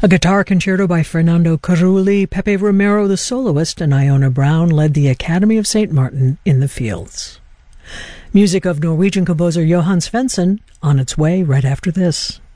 A guitar concerto by Fernando Carulli, Pepe Romero the soloist, and Iona Brown led the Academy of St. Martin in the Fields. Music of Norwegian composer Johan Svensson on its way right after this.